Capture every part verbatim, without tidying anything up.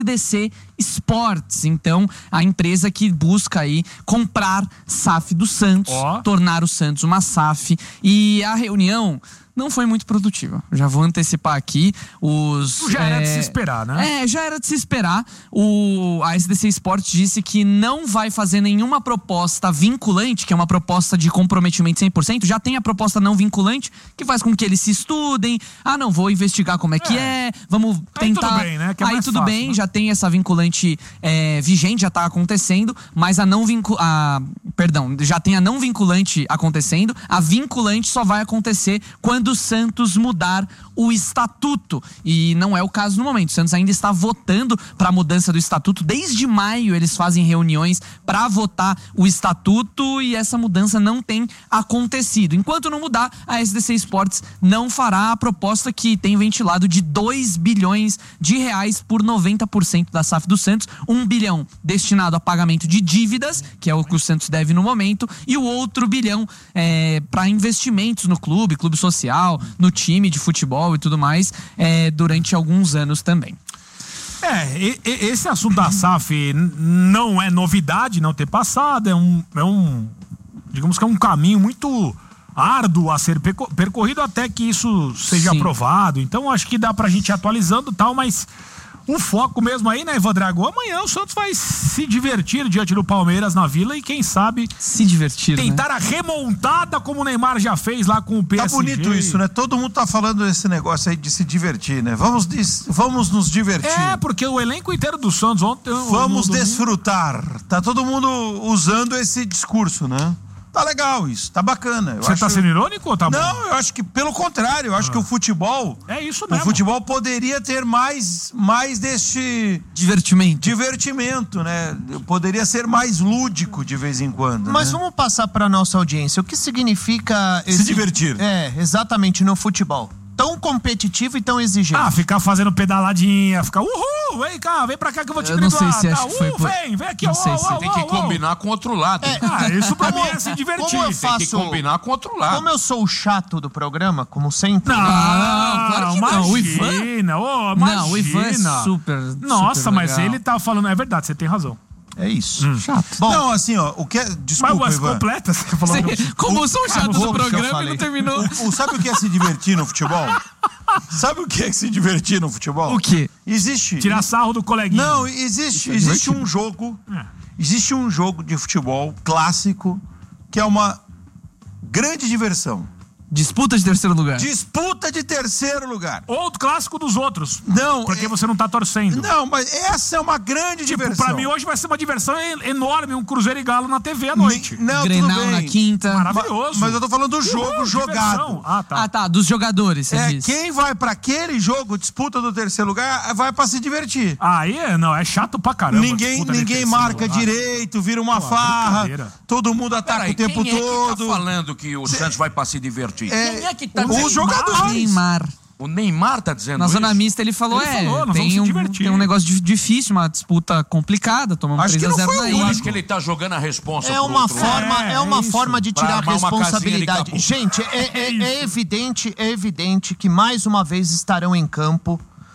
D C Sports, então a empresa que busca aí comprar S A F do Santos, oh. tornar o Santos uma S A F, e a reunião não foi muito produtiva. Já vou antecipar aqui. Os, já era é, de se esperar, né? É, já era de se esperar. O, a S D C Sports disse que não vai fazer nenhuma proposta vinculante, que é uma proposta de comprometimento cem por cento. Já tem a proposta não vinculante, que faz com que eles se estudem. Ah, não, vou investigar como é que é. é vamos tentar... Aí tudo bem, né? Que é Aí mais tudo fácil, bem, né? já tem essa vinculante é, vigente, já tá acontecendo, mas a não vinculante... Perdão, já tem a não vinculante acontecendo. A vinculante só vai acontecer quando o Santos mudar o estatuto, e não é o caso no momento. O Santos ainda está votando para a mudança do estatuto. Desde maio eles fazem reuniões para votar o estatuto e essa mudança não tem acontecido. Enquanto não mudar, a S D C Sports não fará a proposta que tem ventilado de dois bilhões de reais por noventa por cento da S A F do Santos, um bilhão destinado a pagamento de dívidas, que é o que o Santos deve no momento, e o outro bilhão é, para investimentos no clube, clube social, no time de futebol e tudo mais, é, durante alguns anos também. É, e, e, esse assunto da S A F não é novidade não ter passado, é um, é um digamos que é um caminho muito árduo a ser percorrido até que isso seja Sim. aprovado. Então acho que dá pra gente ir atualizando e tal, mas o foco mesmo aí, né, Ivan Drago? Amanhã o Santos vai se divertir diante do Palmeiras na Vila e quem sabe se divertir, tentar né? a remontada como o Neymar já fez lá com o P S G. Tá bonito isso, né? Todo mundo tá falando desse negócio aí de se divertir, né? Vamos, vamos nos divertir. É, porque o elenco inteiro do Santos ontem... Vamos desfrutar. Tá todo mundo usando esse discurso, né? Tá legal isso, tá bacana. Eu Você acho... tá sendo irônico ou tá bom? Não, eu acho que, pelo contrário, eu acho ah. que o futebol... É isso mesmo. O futebol poderia ter mais, mais deste... Divertimento. Divertimento, né? Poderia ser mais lúdico de vez em quando. Mas né? vamos passar pra nossa audiência. O que significa... Esse... Se divertir. É, exatamente, no futebol. Tão competitivo e tão exigente. Ah, ficar fazendo pedaladinha, ficar uhul, vem cá, vem pra cá que eu vou te eu driblar. Não sei se tá, acho que foi uh, por... vem, vem aqui, não ó, sei ó, se ó, tem que ó, combinar com o outro lado. É. Ah, isso pra como, mim é se divertir. Como eu faço, tem que combinar com o outro lado. Como eu sou o chato do programa, como sempre. Não, não claro que não. O Ivan, oh, não, o Ivan é super. Nossa, super mas legal. ele tá falando, é verdade, você tem razão. É isso. Hum. Chato. Bom, não, assim, ó, o que é... Desculpa, mas Ivan. completa, você falou. Você, como eu sou chato o, do o programa, ele não terminou. O, o, sabe o que é se divertir no futebol? Sabe o que é se divertir no futebol? O quê? Existe... Tirar sarro do coleguinha. Não, existe, existe um jogo... É. Existe um jogo de futebol clássico que é uma grande diversão. Disputa de terceiro lugar. Disputa de terceiro lugar. Ou o clássico dos outros. Não. Porque é... você não tá torcendo. Não, mas essa é uma grande tipo, diversão. Pra mim hoje vai ser uma diversão enorme, um Cruzeiro e Galo na T V à noite. Não, Grenal tudo bem. na quinta. Maravilhoso. Mas eu tô falando do jogo Uhum, jogado. Ah, tá. Ah, tá. Dos jogadores, você É, diz. quem vai pra aquele jogo, disputa do terceiro lugar, vai pra se divertir. Aí, não, é chato pra caramba. Ninguém, ninguém marca lugar. direito, vira uma Pô, farra, todo mundo ataca Peraí, o tempo quem todo. É que tá falando que o Cê... Santos vai pra se divertir? É, quem é que tá Os jogadores. Neymar. O Neymar tá dizendo Na isso? zona mista ele falou, ele é, falou, nós tem, vamos um, se divertir. tem um negócio difícil, uma disputa complicada, tomamos Acho três a zero na Eu ilha. acho que ele tá jogando a responsa É pro uma outro forma, lado. é, é uma é forma de Pra tirar a armar uma responsabilidade. casinha de Gente, é, é, é evidente, é evidente que mais uma vez estarão em campo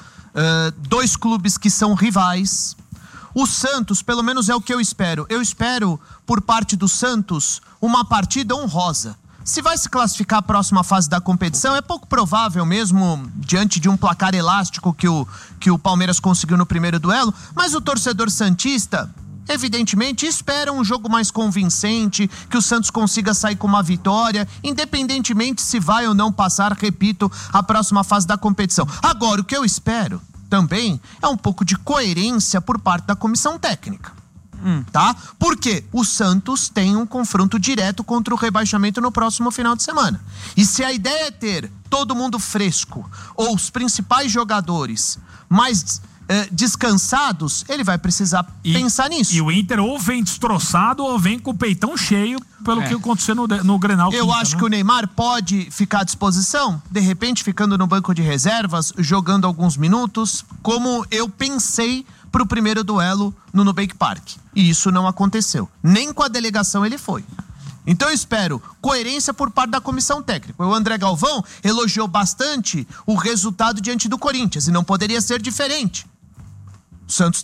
uh, dois clubes que são rivais. O Santos, pelo menos é o que eu espero. Eu espero, por parte do Santos, uma partida honrosa. Se vai se classificar a próxima fase da competição, é pouco provável mesmo, diante de um placar elástico que o, que o Palmeiras conseguiu no primeiro duelo, mas o torcedor santista, evidentemente, espera um jogo mais convincente, que o Santos consiga sair com uma vitória, independentemente se vai ou não passar, repito, a próxima fase da competição. Agora, o que eu espero também é um pouco de coerência por parte da comissão técnica. Hum. Tá? Porque o Santos tem um confronto direto contra o rebaixamento no próximo final de semana. E se a ideia é ter todo mundo fresco ou os principais jogadores mais eh, descansados, ele vai precisar e, pensar nisso. E o Inter ou vem destroçado ou vem com o peitão cheio pelo é. que aconteceu no, no Grenal. Eu quinta, acho né? que o Neymar pode ficar à disposição, de repente ficando no banco de reservas, jogando alguns minutos, como eu pensei pro primeiro duelo no Nubank Park. E isso não aconteceu. Nem com a delegação ele foi. Então eu espero coerência por parte da comissão técnica. O André Galvão elogiou bastante o resultado diante do Corinthians e não poderia ser diferente. O Santos